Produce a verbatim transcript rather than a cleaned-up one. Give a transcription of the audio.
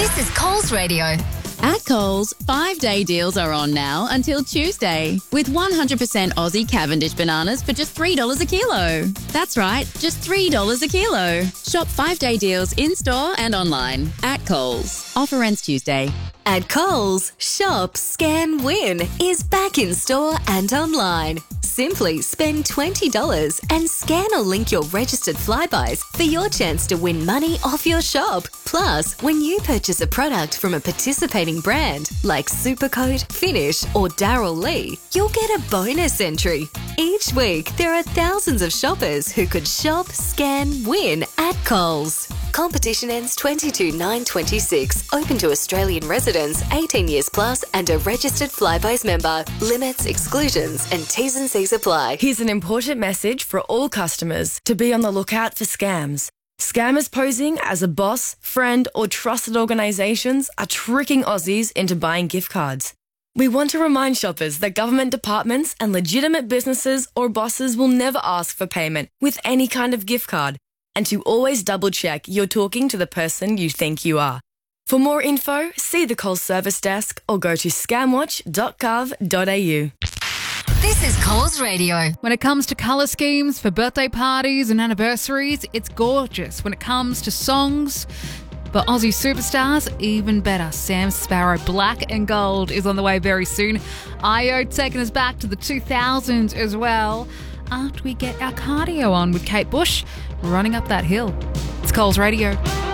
This is Coles Radio. At Coles, five-day deals are on now until Tuesday with one hundred percent Aussie Cavendish bananas for just three dollars a kilo. That's right, just three dollars a kilo. Shop five-day deals in-store and online at Coles. Offer ends Tuesday. At Coles, Shop, Scan, Win is back in store and online. Simply spend twenty dollars and scan or link your registered Flybuys for your chance to win money off your shop. Plus, when you purchase a product from a participating brand like Supercoat, Finish or Darryl Lee, you'll get a bonus entry. Each week, there are thousands of shoppers who could shop, scan, win at Coles. Competition ends twenty-two nine twenty-six. Open to Australian residents, eighteen years plus and a registered Flybuys member. Limits, exclusions and T's and C's apply. Here's an important message for all customers to be on the lookout for scams. Scammers posing as a boss, friend or trusted organisations are tricking Aussies into buying gift cards. We want to remind shoppers that government departments and legitimate businesses or bosses will never ask for payment with any kind of gift card, and to always double check you're talking to the person you think you are. For more info, see the Coles service desk or go to scamwatch dot gov dot a u. This is Coles Radio. When it comes to colour schemes for birthday parties and anniversaries, it's gorgeous. When it comes to songs for Aussie superstars, even better. Sam Sparro, Black and Gold, is on the way very soon. Io taking us back to the two thousands as well, after we get our cardio on with Kate Bush running up that hill. It's Coles Radio.